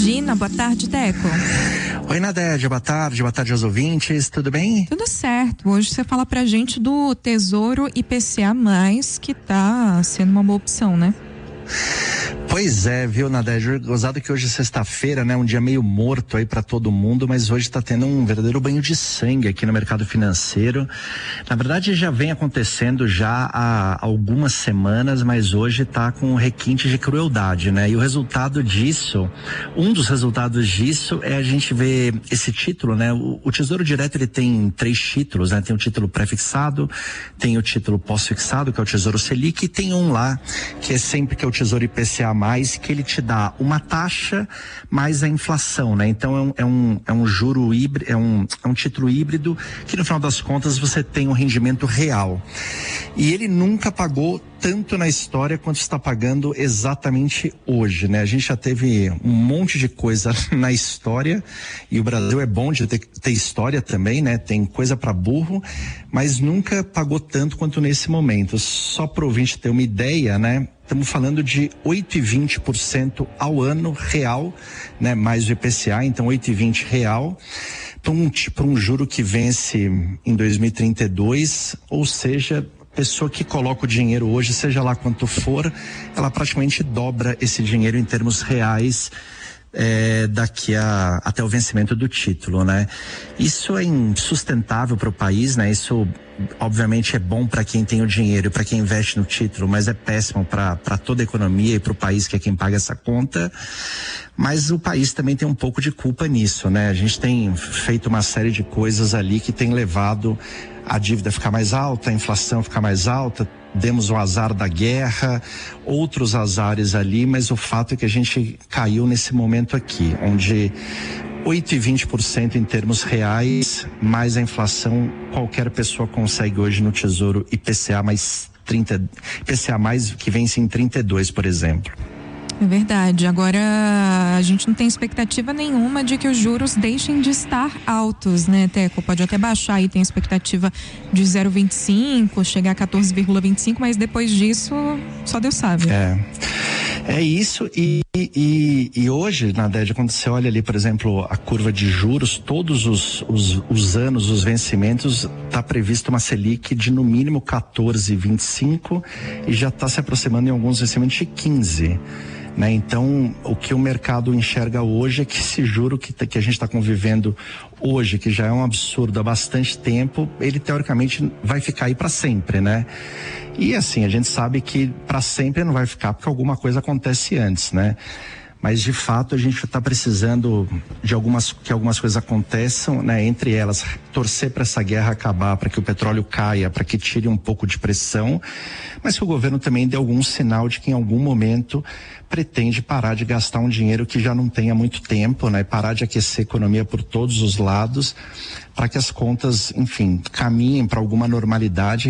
Medina. Boa tarde, Teco. Oi, Nadege, boa tarde aos ouvintes, tudo bem? Tudo certo. Hoje você fala pra gente do Tesouro IPCA+, que tá sendo uma boa opção, né? Pois é, viu, Nadege? Gozado que hoje é sexta-feira, né? Um dia meio morto aí pra todo mundo, mas hoje tá tendo um verdadeiro banho de sangue aqui no mercado financeiro. Na verdade, já vem acontecendo já há algumas semanas, mas hoje tá com um requinte de crueldade, né? E o resultado disso, um dos resultados disso é a gente ver esse título, né? O Tesouro Direto, ele tem 3 títulos, né? Tem o título pré-fixado, tem o título pós-fixado, que é o Tesouro Selic, e tem um lá, que é sempre que é o Tesouro IPCA+, que ele te dá uma taxa mais a inflação, né? Então é um juro híbrido, é um título híbrido que no final das contas você tem um rendimento real. E ele nunca pagou tanto na história quanto está pagando exatamente hoje, né? A gente já teve um monte de coisa na história e o Brasil é bom de ter história também, né? Tem coisa para burro, mas nunca pagou tanto quanto nesse momento. Só para o ouvinte ter uma ideia, né? Estamos falando de 8,20% ao ano real, né? Mais o IPCA, então 8,20 real para um juro que vence em 2032, ou seja, pessoa que coloca o dinheiro hoje, seja lá quanto for, ela praticamente dobra esse dinheiro em termos reais daqui até o vencimento do título, né? Isso é insustentável para o país, né? Isso obviamente é bom para quem tem o dinheiro e para quem investe no título, mas é péssimo para toda a economia e para o país, que é quem paga essa conta. Mas o país também tem um pouco de culpa nisso, né? A gente tem feito uma série de coisas ali que tem levado a dívida a ficar mais alta, a inflação a ficar mais alta. Demos o azar da guerra, outros azares ali, mas o fato é que a gente caiu nesse momento aqui, onde 8,20% em termos reais, mais a inflação, qualquer pessoa consegue hoje no Tesouro IPCA mais 30, IPCA mais que vence em 32, por exemplo. É verdade. Agora, a gente não tem expectativa nenhuma de que os juros deixem de estar altos, né, Teco? Pode até baixar aí, tem expectativa de 0,25, chegar a 14,25, mas depois disso, só Deus sabe. É isso, e hoje, Nadege, quando você olha ali, por exemplo, a curva de juros, todos os anos, os vencimentos, está previsto uma Selic de no mínimo 14,25 e já está se aproximando em alguns vencimentos de 15. Né? Então, o que o mercado enxerga hoje é que esse juro que a gente está convivendo hoje, que já é um absurdo há bastante tempo, ele teoricamente vai ficar aí para sempre, né? E assim, a gente sabe que para sempre não vai ficar, porque alguma coisa acontece antes, né? Mas de fato a gente está precisando de que algumas coisas aconteçam, né? Entre elas, torcer para essa guerra acabar, para que o petróleo caia, para que tire um pouco de pressão, mas que o governo também dê algum sinal de que em algum momento pretende parar de gastar um dinheiro que já não tem há muito tempo, né? Parar de aquecer a economia por todos os lados, para que as contas, enfim, caminhem para alguma normalidade